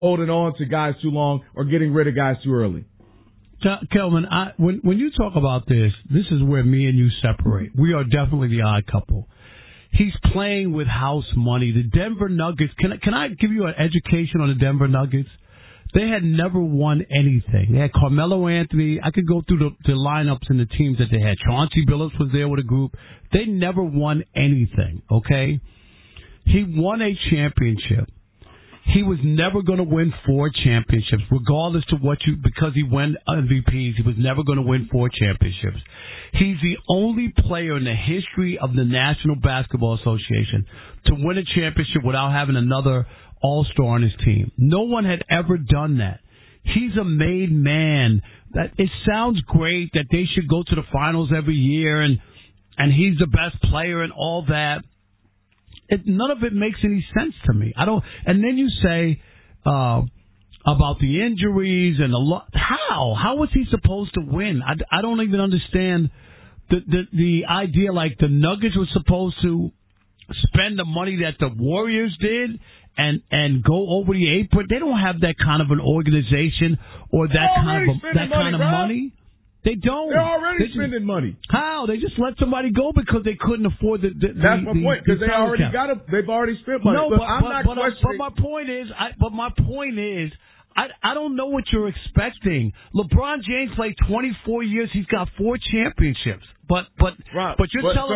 holding on to guys too long or getting rid of guys too early. Kelvin, when you talk about this is where me and you separate. We are definitely the odd couple. He's playing with house money. The Denver Nuggets, can I give you an education on the Denver Nuggets? They had never won anything. They had Carmelo Anthony. I could go through the lineups and the teams that they had. Chauncey Billups was there with a group. They never won anything, okay? He won a championship. He was never going to win 4 championships, regardless of because he won MVPs, he was never going to win 4 championships. He's the only player in the history of the National Basketball Association to win a championship without having another All-Star on his team. No one had ever done that. He's a made man. That it sounds great that they should go to the finals every year and he's the best player and all that. None of it makes any sense to me. I don't. And then you say about the injuries and how was he supposed to win? I don't even understand the idea. Like the Nuggets were supposed to spend the money that the Warriors did and go over the apron. They don't have that kind of an organization or that kind of money. They don't. They're already spending money. How? They just let somebody go because they couldn't afford the That's my point. Because they've already spent money. No, but I'm not questioning. But my point is, I don't know what you're expecting. LeBron James played 24 years. He's got 4 championships. But you're telling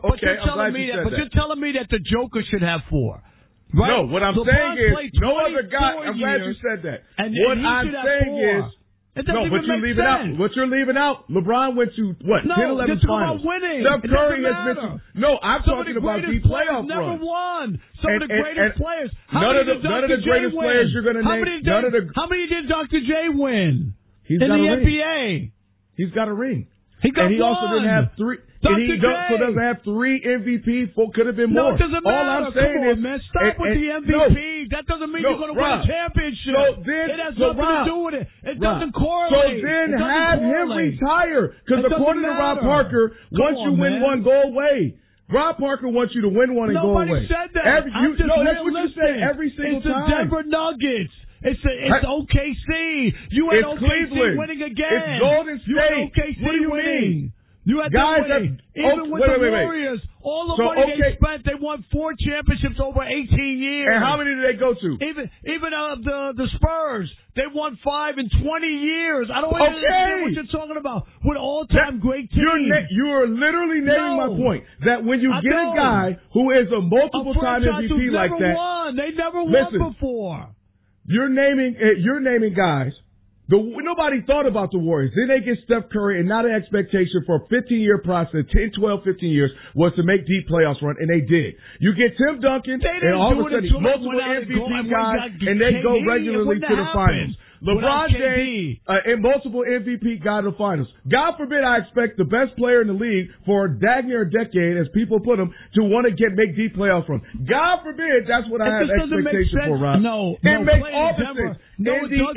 me that the Joker should have 4. Right? No, what I'm saying is no other guy. I'm glad you said that. What I'm saying is. No, but you're leaving out. What you're leaving out, LeBron went to, 10, 11 finals. Winning. Steph Curry has been to, no, I'm talking about the playoff runs. Never won. Some of the greatest players. None of the greatest players you're going to name. How many did Dr. J win in the NBA? He's got a ring. He got and he also didn't have 3. Doesn't have 3 MVPs. Could have been more. No, it doesn't matter. All I'm saying is, man, stop with the MVP. That doesn't mean you're going to win a championship. It has nothing to do with it. It doesn't correlate. So then have him retire. Because according to Rob Parker, once you win one, go away. Rob Parker wants you to win one and go away. Nobody said that. That's what you say every single time. It's the Denver Nuggets. It's OKC. You had OKC winning again. It's Golden State. You had OKC winning. You had them winning. Even with the Warriors, all the money they spent, they won 4 championships over 18 years. And how many did they go to? Even the Spurs, they won 5 in 20 years. I don't understand what you're talking about. With all-time great teams. You are literally naming my point. That when you get a guy who is a multiple-time MVP like that. They never won before. You're naming guys. Nobody thought about the Warriors. Then they get Steph Curry, and now the expectation for a 15-year process, 10, 12, 15 years, was to make deep playoffs run, and they did. You get Tim Duncan, and all of a sudden, multiple MVP guys, and they go regularly to the finals. LeBron James and multiple MVP got to the finals. God forbid I expect the best player in the league for dang near a decade, as people put him, to want to make deep playoffs run. God forbid that's what I have expectation for, Rob. No, it makes all the sense. No, in the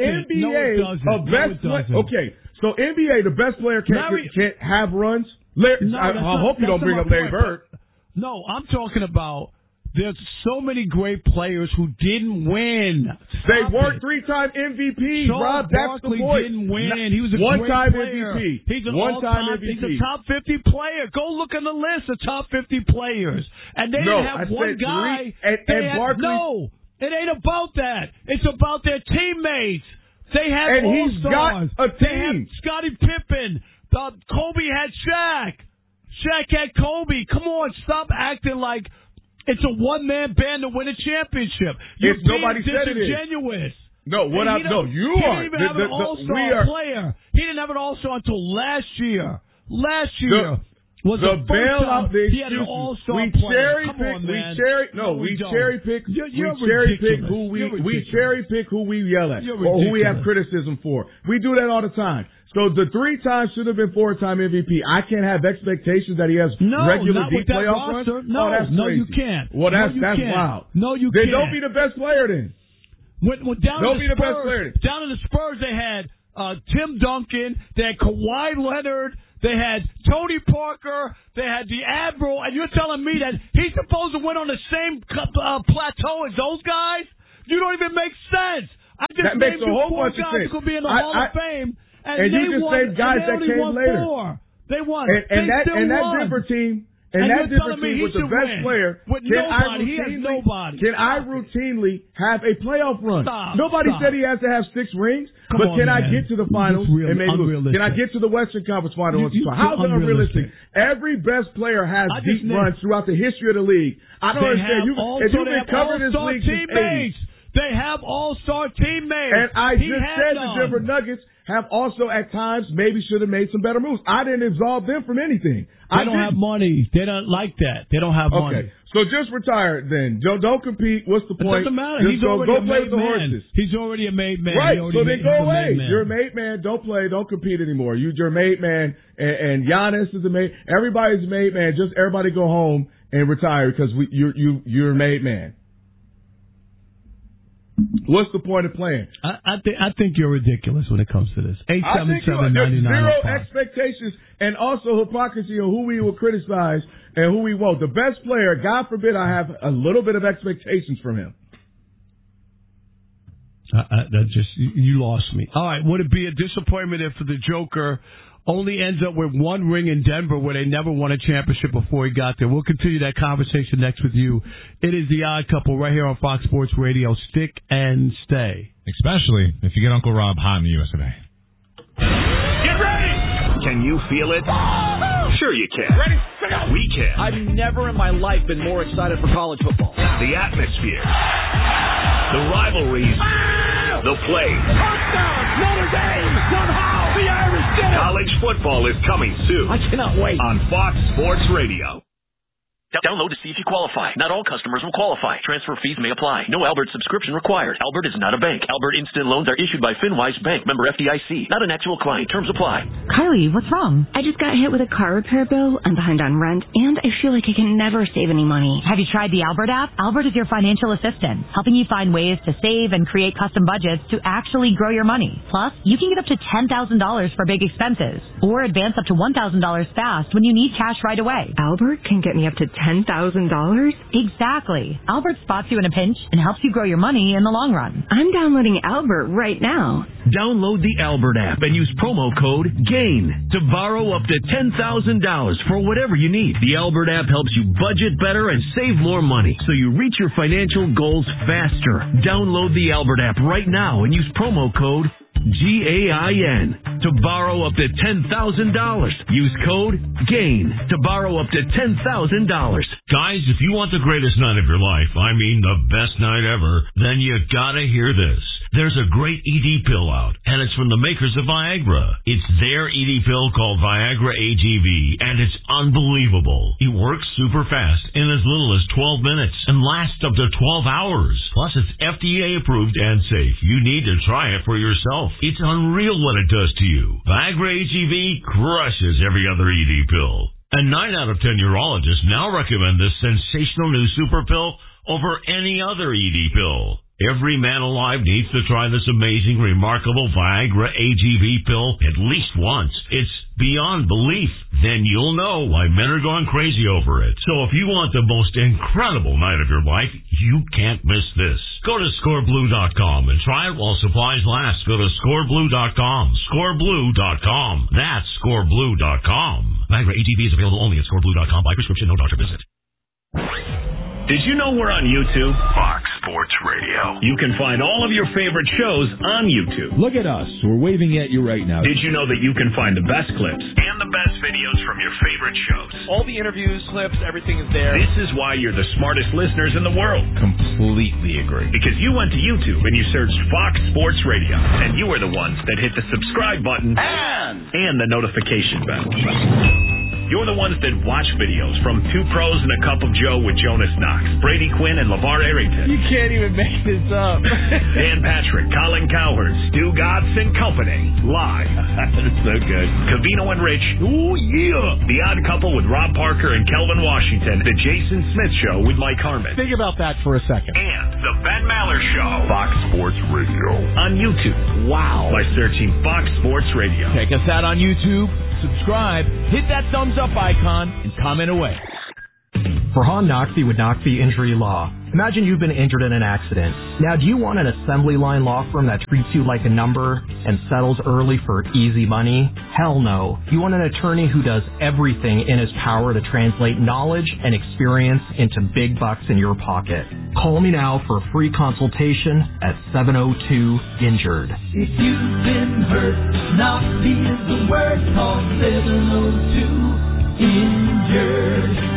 NBA, okay, so NBA, the best player can't have runs. I hope you don't bring up Larry Bird. No, I'm talking about there's so many great players who didn't win. They weren't 3-time MVPs, Rob. That's the point. Didn't win. He was a one-time great player. MVP. He's an one-time MVP. He's a top 50 player. Go look on the list of top 50 players. And they didn't have one guy. And Barkley. No, it ain't about that. It's about their teammates. They had he's all-stars. got a team. They had Scottie Pippen. Kobe had Shaq. Shaq had Kobe. Come on, stop acting like it's a one-man band to win a championship. Nobody said it is. Disingenuous. No, you are. He didn't even have an all-star player. He didn't have an all-star until last year. Last year was the first time he had an all-star player. We cherry pick who we yell at or who we have criticism for. We do that all the time. So the 3 times should have been 4-time MVP. I can't have expectations that he has regular deep playoff runs. No, that's crazy. You can't. Well, that's wild. No, you can't. Then don't be the best player then. Down in the Spurs, they had Tim Duncan, they had Kawhi Leonard, they had Tony Parker, they had the Admiral, and you're telling me that he's supposed to win on the same plateau as those guys? You don't even make sense. That makes a whole bunch of sense. Could be in the Hall of Fame, and you just say guys that came later. They won. And that Denver team. And that Denver team with the best player, can I routinely have a playoff run? Nobody said he has to have 6 rings, but can I get to the finals and maybe lose? Can I get to the Western Conference Finals? How's it unrealistic? Every best player has deep runs throughout the history of the league. I don't understand. If you've been covering this league since '80s. They have all-star teammates. And I just said the Denver Nuggets have also at times maybe should have made some better moves. I didn't absolve them from anything. They don't have money. They don't like that. They don't have money. So just retire then. Don't compete. What's the point? It doesn't matter. He's already go play with the horses. He's already a made man. Right. So then go away. You're a made man. Don't play. Don't compete anymore. You're a made man. And Giannis is a made. Everybody's a made man. Just everybody go home and retire because you're a made man. What's the point of playing? I think you're ridiculous when it comes to this. 877-9905. Zero expectations and also hypocrisy on who we will criticize and who we won't. The best player, God forbid I have a little bit of expectations from him. You lost me. All right, would it be a disappointment if the Joker only ends up with 1 ring in Denver where they never won a championship before he got there? We'll continue that conversation next with you. It is The Odd Couple right here on Fox Sports Radio. Stick and stay. Especially if you get Uncle Rob hot in the US of A. Get ready! Can you feel it? Sure you can. Ready? We can. I've never in my life been more excited for college football. The atmosphere. The rivalries. The play. Touchdown! Notre Dame! Somehow the Irish did it! College football is coming soon. I cannot wait. On Fox Sports Radio. Download to see if you qualify. Not all customers will qualify. Transfer fees may apply. No Albert subscription required. Albert is not a bank. Albert Instant Loans are issued by FinWise Bank, member FDIC. Not an actual client. Terms apply. Carly, what's wrong? I just got hit with a car repair bill. I'm behind on rent, and I feel like I can never save any money. Have you tried the Albert app? Albert is your financial assistant, helping you find ways to save and create custom budgets to actually grow your money. Plus, you can get up to $10,000 for big expenses, or advance up to $1,000 fast when you need cash right away. Albert can get me up to $10,000? Exactly. Albert spots you in a pinch and helps you grow your money in the long run. I'm downloading Albert right now. Download the Albert app and use promo code GAIN to borrow up to $10,000 for whatever you need. The Albert app helps you budget better and save more money so you reach your financial goals faster. Download the Albert app right now and use promo code GAIN to borrow up to $10,000. Use code GAIN to borrow up to $10,000. Guys, if you want the greatest night of your life, I mean the best night ever, then you gotta hear this. There's a great ED pill out, and it's from the makers of Viagra. It's their ED pill called Viagra AGV, and it's unbelievable. It works super fast in as little as 12 minutes and lasts up to 12 hours. Plus, it's FDA approved and safe. You need to try it for yourself. It's unreal what it does to you. Viagra AGV crushes every other ED pill. And 9 out of 10 urologists now recommend this sensational new super pill over any other ED pill. Every man alive needs to try this amazing, remarkable Viagra AGV pill at least once. It's beyond belief. Then you'll know why men are going crazy over it. So if you want the most incredible night of your life, you can't miss this. Go to scoreblue.com and try it while supplies last. Go to scoreblue.com. Scoreblue.com. That's scoreblue.com. Viagra AGV is available only at scoreblue.com by prescription, no doctor visit. Did you know we're on YouTube? Fox Sports Radio. You can find all of your favorite shows on YouTube. Look at us. We're waving at you right now. Did you know that you can find the best clips and the best videos from your favorite shows? All the interviews, clips, everything is there. This is why you're the smartest listeners in the world. Completely agree. Because you went to YouTube and you searched Fox Sports Radio, and you were the ones that hit the subscribe button and the notification bell. You're the ones that watch videos from Two Pros and a Cup of Joe with Jonas Knox, Brady Quinn, and LeVar Arrington. You can't even make this up. Dan Patrick, Colin Cowherd, Stu Gatz, and company. Live. That's so good. Cavino and Rich. Ooh, yeah. The Odd Couple with Rob Parker and Kelvin Washington. The Jason Smith Show with Mike Harmon. Think about that for a second. And the Ben Maller Show. Fox Sports Radio. On YouTube. Wow. By searching Fox Sports Radio. Check us out on YouTube. Subscribe, hit that thumbs up icon, and comment away. Farhan Naqvi with Naqvi Injury Law. Imagine you've been injured in an accident. Now, do you want an assembly line law firm that treats you like a number and settles early for easy money? Hell no. You want an attorney who does everything in his power to translate knowledge and experience into big bucks in your pocket. Call me now for a free consultation at 702-INJURED. If you've been hurt, Naqvi is the word. Call 702-INJURED.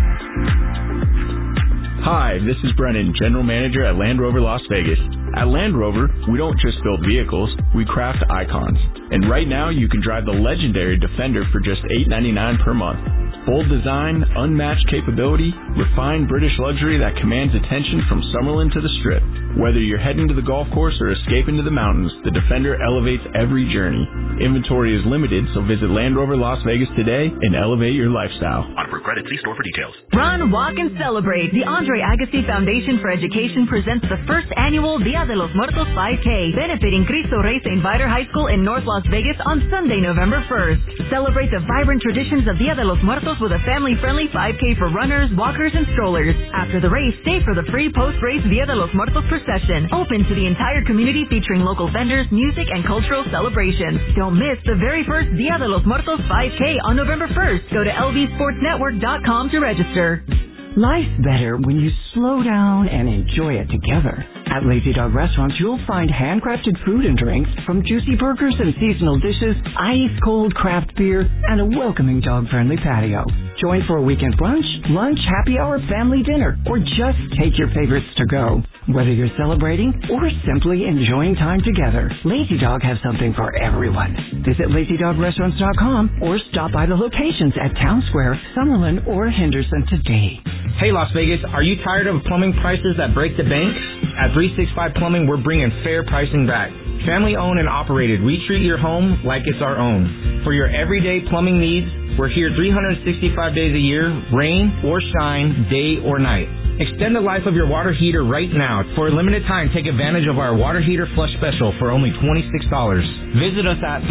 Hi, this is Brennan, General Manager at Land Rover Las Vegas. At Land Rover, we don't just build vehicles, we craft icons. And right now, you can drive the legendary Defender for just $8.99 per month. Bold design, unmatched capability, refined British luxury that commands attention from Summerlin to the Strip. Whether you're heading to the golf course or escaping to the mountains, the Defender elevates every journey. Inventory is limited, so visit Land Rover Las Vegas today and elevate your lifestyle. On for credit, see store for details. Run, walk, and celebrate. The Andre Agassi Foundation for Education presents the first annual Dia de los Muertos 5K, benefiting Cristo Rey St. Viator High School in North Las Vegas on Sunday, November 1st. Celebrate the vibrant traditions of Dia de los Muertos with a family-friendly 5K for runners, walkers, and strollers. After the race, stay for the free post-race Dia de los Muertos procession, open to the entire community featuring local vendors, music, and cultural celebrations. Don't miss the very first Dia de los Muertos 5K on November 1st. Go to lvsportsnetwork.com to register. Life's better when you slow down and enjoy it together. At Lazy Dog Restaurants, you'll find handcrafted food and drinks, from juicy burgers and seasonal dishes, ice-cold craft beer, and a welcoming dog-friendly patio. Join for a weekend brunch, lunch, happy hour, family dinner, or just take your favorites to go. Whether you're celebrating or simply enjoying time together, Lazy Dog has something for everyone. Visit LazyDogRestaurants.com or stop by the locations at Town Square, Summerlin, or Henderson today. Hey Las Vegas, are you tired of plumbing prices that break the bank? At 365 Plumbing, we're bringing fair pricing back. Family owned and operated, we treat your home like it's our own. For your everyday plumbing needs, we're here 365 days a year, rain or shine, day or night. Extend the life of your water heater right now. For a limited time, take advantage of our water heater flush special for only $26. Visit us at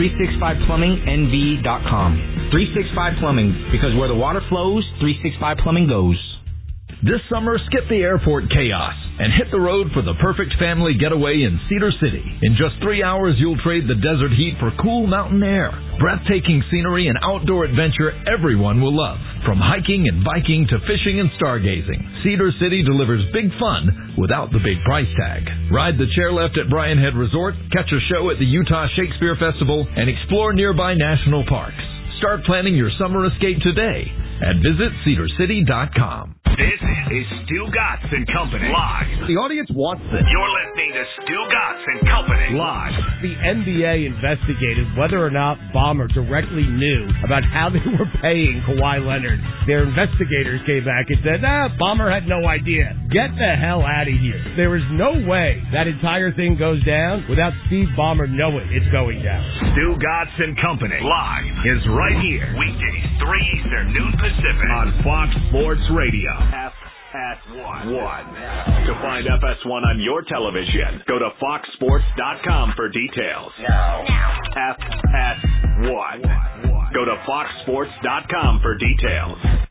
365plummingnv.com. 365 Plumbing, because where the water flows, 365 Plumbing goes. This summer, skip the airport chaos and hit the road for the perfect family getaway in Cedar City. In just 3 hours, you'll trade the desert heat for cool mountain air. Breathtaking scenery and outdoor adventure everyone will love. From hiking and biking to fishing and stargazing, Cedar City delivers big fun without the big price tag. Ride the chairlift at Bryan Head Resort, catch a show at the Utah Shakespeare Festival, and explore nearby national parks. Start planning your summer escape today at visitcedarcity.com. This is Stu Gatz and Company live. The audience wants this. You're listening to Stu Gatz and Company live. The NBA investigated whether or not Ballmer directly knew about how they were paying Kawhi Leonard. Their investigators came back and said, Ballmer had no idea. Get the hell out of here. There is no way that entire thing goes down without Steve Ballmer knowing it's going down. Stu Gatz and Company live is right here. Weekdays, 3 Eastern, noon Pacific on Fox Sports Radio. FS1. To find FS1 on your television, go to foxsports.com for details. FS1. Go to foxsports.com for details.